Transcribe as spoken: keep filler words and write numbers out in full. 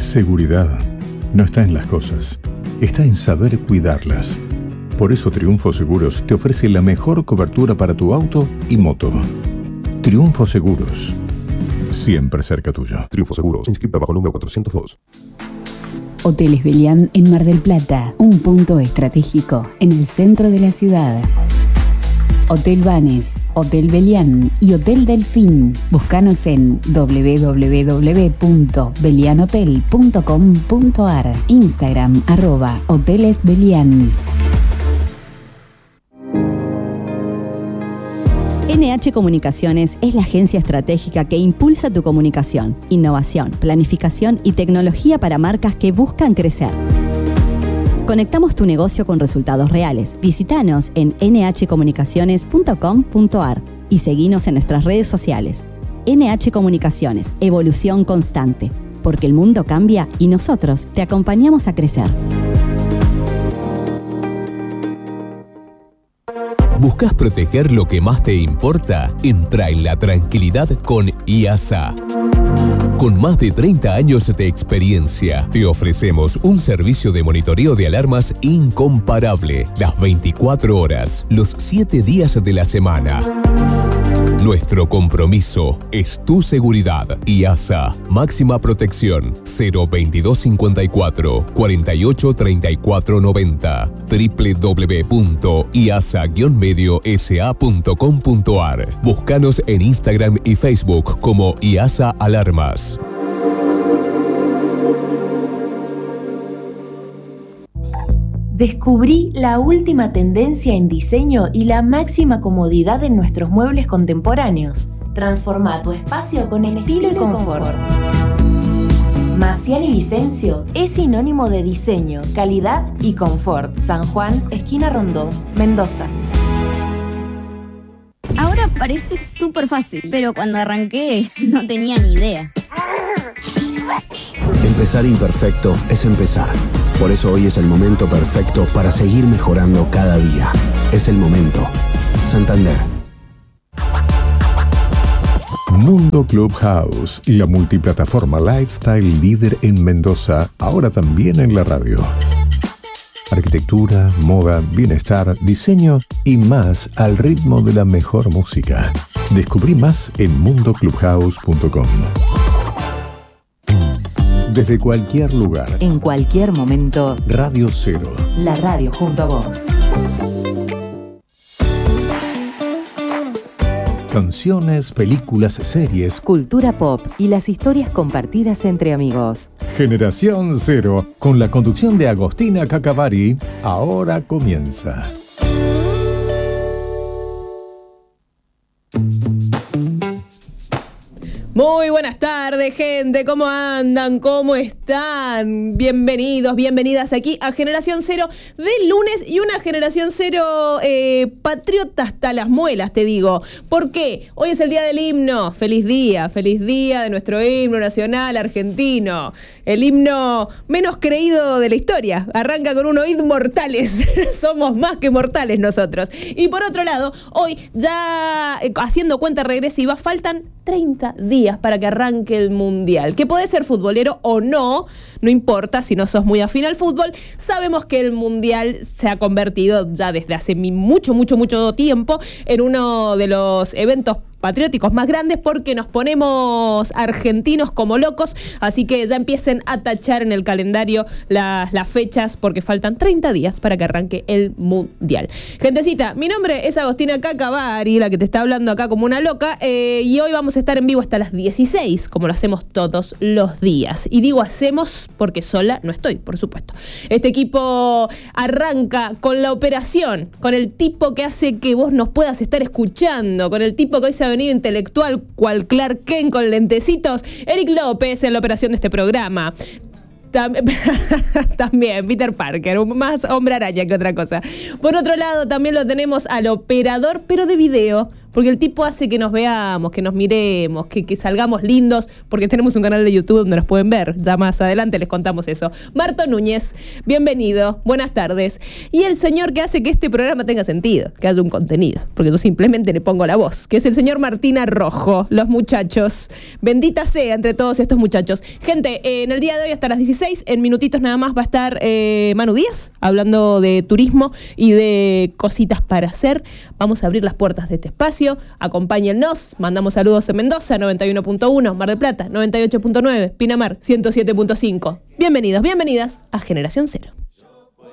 Seguridad no está en las cosas, está en saber cuidarlas. Por eso Triunfo Seguros te ofrece la mejor cobertura para tu auto y moto. Triunfo Seguros, siempre cerca tuyo. Triunfo Seguros, inscrita bajo el número cuatrocientos dos. Hoteles Belián en Mar del Plata, un punto estratégico en el centro de la ciudad. Hotel Banes, Hotel Belián y Hotel Delfín. Búscanos en doble u doble u doble u punto belian hotel punto com punto a r. Instagram, arroba Hoteles Belián. N H Comunicaciones es la agencia estratégica que impulsa tu comunicación, innovación, planificación y tecnología para marcas que buscan crecer. Conectamos tu negocio con resultados reales. Visítanos en ene hache comunicaciones punto com punto a r y seguinos en nuestras redes sociales. N H Comunicaciones, evolución constante, porque el mundo cambia y nosotros te acompañamos a crecer. ¿Buscas proteger lo que más te importa? Entra en la tranquilidad con I A S A. Con más de treinta años de experiencia, te ofrecemos un servicio de monitoreo de alarmas incomparable, las veinticuatro horas, los siete días de la semana. Nuestro compromiso es tu seguridad. I A S A, máxima protección, cero veintidós cincuenta y cuatro, cuarenta y ocho treinta y cuatro noventa, doble u doble u doble u punto i a s a guion medio s a punto com punto a r. Búscanos en Instagram y Facebook como I A S A Alarmas. Descubrí la última tendencia en diseño y la máxima comodidad en nuestros muebles contemporáneos. Transforma tu espacio con estilo y confort. Maciel y Vicencio es sinónimo de diseño, calidad y confort. San Juan, esquina Rondó, Mendoza. Ahora parece súper fácil, pero cuando arranqué no tenía ni idea. Empezar imperfecto es empezar. Por eso hoy es el momento perfecto para seguir mejorando cada día. Es el momento. Santander. Mundo Clubhouse, la multiplataforma lifestyle líder en Mendoza, ahora también en la radio. Arquitectura, moda, bienestar, diseño y más al ritmo de la mejor música. Descubrí más en mundo clubhouse punto com. Desde cualquier lugar, en cualquier momento, Radio Cero. La radio junto a vos. Canciones, películas, series, cultura pop y las historias compartidas entre amigos. Generación Cero, con la conducción de Agostina Cacavari, ahora comienza. Muy buenas tardes, gente. ¿Cómo andan? ¿Cómo están? Bienvenidos, bienvenidas aquí a Generación Cero de lunes y una Generación Cero eh, patriota hasta las muelas, te digo. ¿Por qué? Hoy es el día del himno. Feliz día, feliz día de nuestro himno nacional argentino. El himno menos creído de la historia. Arranca con un oíd mortales. Somos más que mortales nosotros. Y por otro lado, hoy ya eh, haciendo cuenta regresiva, faltan treinta días para que arranque el Mundial. Que podés ser futbolero o no, no importa si no sos muy afín al fútbol. Sabemos que el Mundial se ha convertido ya desde hace mucho, mucho, mucho tiempo en uno de los eventos patrióticos más grandes porque nos ponemos argentinos como locos, así que ya empiecen a tachar en el calendario las, las fechas porque faltan treinta días para que arranque el Mundial. Gentecita, mi nombre es Agostina Cacavari, la que te está hablando acá como una loca, eh, y hoy vamos a estar en vivo hasta las dieciséis, como lo hacemos todos los días. Y digo hacemos porque sola no estoy, por supuesto. Este equipo arranca con la operación, con el tipo que hace que vos nos puedas estar escuchando, con el tipo que hoy se ha venido intelectual cual Clark Kent con lentecitos, Eric López en la operación de este programa. También, también Peter Parker, más hombre araña que otra cosa. Por otro lado, también lo tenemos al operador, pero de video, porque el tipo hace que nos veamos, que nos miremos, que, que salgamos lindos, porque tenemos un canal de YouTube donde nos pueden ver. Ya más adelante les contamos eso. Marto Núñez, bienvenido, buenas tardes. Y el señor que hace que este programa tenga sentido, que haya un contenido, porque yo simplemente le pongo la voz, que es el señor Martín Arrojo. Los muchachos, bendita sea entre todos estos muchachos. Gente, eh, en el día de hoy hasta las dieciséis, en minutitos nada más va a estar eh, Manu Díaz, hablando de turismo y de cositas para hacer. Vamos a abrir las puertas de este espacio, acompáñennos, mandamos saludos en Mendoza, noventa y uno punto uno, Mar del Plata, noventa y ocho punto nueve, Pinamar, ciento siete punto cinco. Bienvenidos, bienvenidas a Generación Cero.